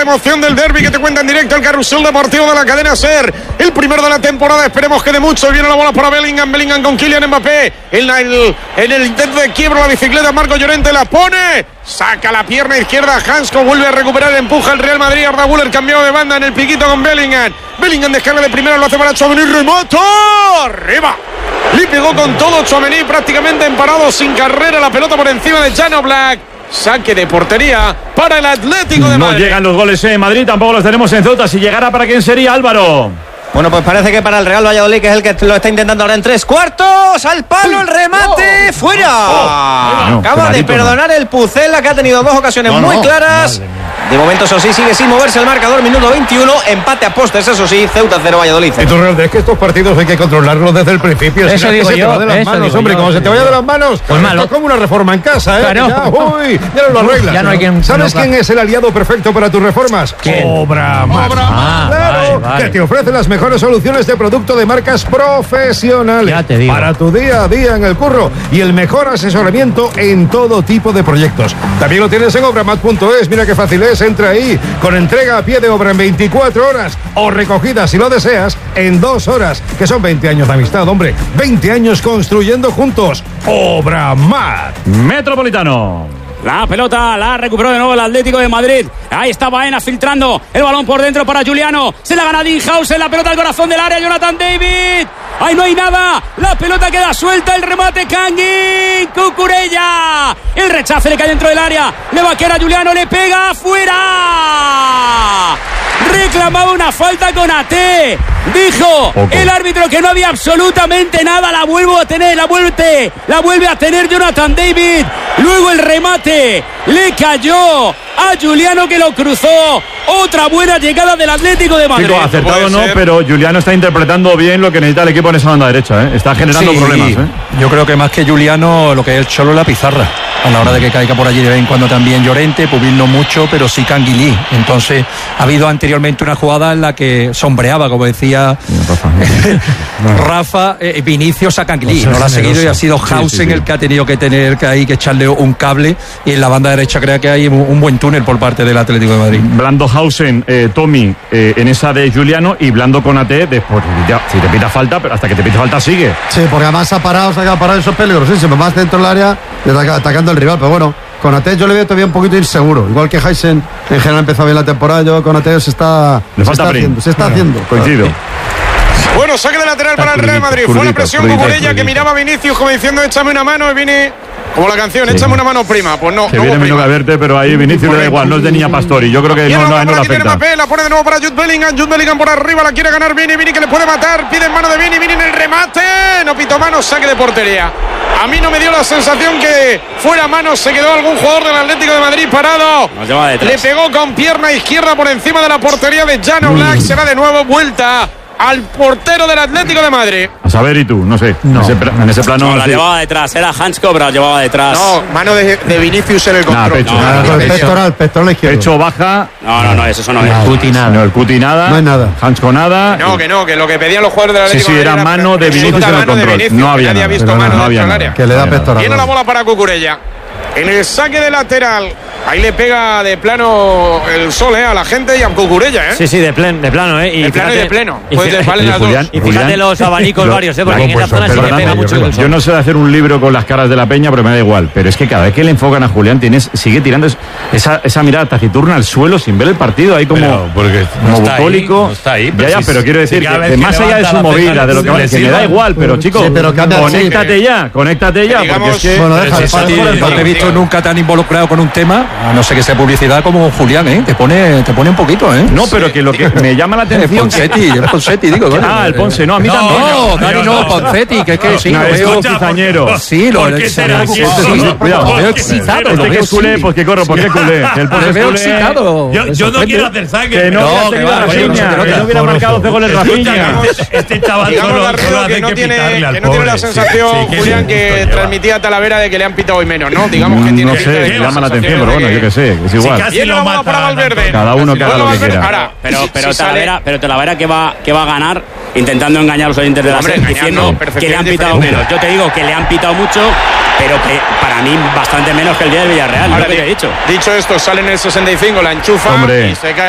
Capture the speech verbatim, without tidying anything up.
emoción del derbi que te cuenta en directo el carrusel deportivo de la cadena SER. El primero de la temporada, esperemos que de mucho. Viene la bola para Bellingham, Bellingham con Kylian Mbappé. En, el, en el intento de quiebro la bicicleta, Marco Llorente la pone. Saca la pierna izquierda, Hansko vuelve a recuperar, empuja el Real Madrid. Arda Güler cambiado de banda en el piquito con Bellingham. Bellingham descarga de primera, lo hace para Tchouaméni, remata arriba. Le pegó con todo Tchouaméni, prácticamente emparado, sin carrera, la pelota por encima de Jan Oblak. Saque de portería para el Atlético de Madrid. No llegan los goles en Madrid, tampoco los tenemos en Ceuta. Si llegara, ¿para quién sería, Álvaro? Bueno, pues parece que para el Real Valladolid, que es el que lo está intentando ahora en tres cuartos. Al palo el remate, oh, fuera. Oh, no, Acaba de perdonar no. el Pucela, que ha tenido dos ocasiones no, muy no. claras. De momento, eso sí, sigue sin moverse el marcador. Minuto veintiuno, empate a postes, eso sí. Ceuta cero, Valladolid cero. Y tú, Real, es que estos partidos hay que controlarlos desde el principio. Eso si digo se yo. te va de las Eso manos, hombre, yo, como eso se te vaya yo. de las manos, pues malo. es como una reforma en casa, ¿eh? Claro. Ya, uy, ya no lo arreglas. Ya no hay quien, ¿Sabes no, quién es el aliado perfecto para tus reformas? ¿Quién? Obramat. Ah, claro, vale, vale. que te ofrece las mejores soluciones de producto de marcas profesionales. Ya te digo. Para tu día a día en el curro y el mejor asesoramiento en todo tipo de proyectos. También lo tienes en obramat punto es. Mira qué fácil es, entra ahí con entrega a pie de obra en veinticuatro horas o recogida, si lo deseas, en dos horas, que son veinte años de amistad, hombre. veinte años construyendo juntos. Obramat. Metropolitano. La pelota la recuperó de nuevo el Atlético de Madrid. Ahí está Baena filtrando el balón por dentro para Giuliano. Se la gana Dinhausen, la pelota al corazón del área. Jonathan David. Ahí no hay nada. La pelota queda suelta. El remate Kangin. Cucurella. El rechace le cae dentro del área. Le va a quedar a Giuliano. Le pega afuera. Reclamaba una falta con A T. Dijo Poco. el árbitro que no había absolutamente nada. La vuelvo a tener, la vuelve, la vuelve a tener Jonathan David. Luego el remate le cayó a Giuliano, que lo cruzó. Otra buena llegada del Atlético de Madrid. Chico, acertado no, pero Giuliano está interpretando bien lo que necesita el equipo en esa banda derecha, ¿eh? Está generando sí, problemas, ¿eh? Yo creo que más que Giuliano, lo que es el Cholo, la pizarra. A la hora de que caiga por allí de vez en cuando también Llorente, Pubil no mucho, pero sí Canguilí. Entonces ha habido anteriormente una jugada en la que sombreaba, como decía Rafa, Rafa eh, Vinicius a Canguilí. No lo ha seguido y ha sido Hausen sí, sí, sí. el que ha tenido que tener que, ahí, que echarle un cable, y en la banda derecha crea que hay un, un buen túnel por parte del Atlético de Madrid. Blando Hausen, eh, Tommy eh, en esa de Giuliano, y Blando con A T después. Ya, si te pita falta, pero hasta que te pita falta sigue. Sí, porque además ha parado, se ha quedado parado, eso es peligrosísimo. Más dentro del área, atacando al rival, pero bueno. Con A T yo le veo todavía un poquito inseguro. Igual que Hausen en general empezó bien la temporada, yo con A T se está, le se falta está haciendo. Se está bueno, haciendo. Coincido. Bueno, saque de lateral para el Real Madrid. Fue la presión Cucurella, que miraba a Vinicius como diciendo échame una mano, y viene como la canción, sí. échame una mano, prima. Pues no, que no viene menos a verte, pero ahí Vinicius le da igual, no es de niña Pastori. Yo creo que no, no, no, no la afecta. Mbappé, la pone de nuevo para Jude Bellingham. Jude Bellingham por arriba, la quiere ganar Vini. Vini que le puede matar, pide en mano de Vini. Vini en el remate, no pitó mano, saque de portería. A mí no me dio la sensación que fuera mano, se quedó algún jugador del Atlético de Madrid parado. Le pegó con pierna izquierda por encima de la portería de Jan Oblak. Se va de nuevo, vuelta al portero del Atlético de Madrid. A saber, y tú, no sé. No. En, ese, en ese plano. No, la sí. llevaba detrás, era Hansko, pero la llevaba detrás. No, mano de, de Vinicius en el control. Nah, pecho, no, nada, no, el pectoral, pectoral izquierdo. Pecho baja. No, no, no, eso, eso no es. No, El cuti nada. No, el cuti nada. No hay nada. Hansko nada. No, que no, que lo que pedían los jugadores del Atlético sí, sí, de Madrid era mano de Vinicius en el control. No había Nadie nada. ha visto Pero mano no había dentro del nada. área. Que le da pectoral. Viene la bola para Cucurella. En el saque de lateral, ahí le pega de plano el sol, ¿eh? A la gente y a Cucurella, ¿eh? Sí, sí, de, plen, de plano, ¿eh? Y de plano fíjate, y de pleno. Y Pues fíjate, valen las dos. y fíjate los abanicos Lo, varios, ¿eh? Porque en pues, esa zona sí le pega mucho el sol. Yo no sé de hacer un libro con las caras de la peña, pero me da igual. Pero es que cada vez que le enfocan a Julián, tienes, sigue tirando esa, esa mirada taciturna al suelo sin ver el partido, ahí como, pero porque como no está bucólico. Ahí, no está ahí, ya, ya, si, pero quiero decir si que, que más allá de su movida, de lo que, que me da igual, pero chicos, sí, pero conéctate ya, conéctate ya, porque es que. Bueno, deja, sí, sí, no te he visto nunca tan involucrado con un tema, a no ser que sea publicidad, como Julián, ¿eh? Te pone, te pone un poquito, ¿eh? No, pero que lo que me llama la atención. El Ponsetti, el Ponsetti, digo. Ah, el Ponce, no, a mí también. No, Dani no, Ponsetti, que es que sí, lo veo cizañero. Sí, lo veo. será así? Cuidado, lo veo excitado. Este que es culé, pues que corro, porque es culé. El Ponce veo excitado. Yo no quiero hacer sangre. Que no hubiera marcado doce goles Rafinha. Este chaval solo que no tiene la sensación, Julián, que transmitía Talavera de que le han pitado hoy menos, ¿no? Digamos que tiene. No sé, llama la atención, pero bueno, yo qué sé, es igual. Casi lo mata para Valverde. Cada uno que haga lo que quiera. Ahora, pero, pero, Talavera, pero Talavera que va, que va a ganar intentando engañar a los oyentes de la SER, diciendo que le han pitado menos. Yo te digo que le han pitado mucho, pero que para mí bastante menos que el día del Villarreal. Ahora, lo que te he dicho. Dicho esto, sale en el sesenta y cinco, la enchufa. Hombre. Y se cae.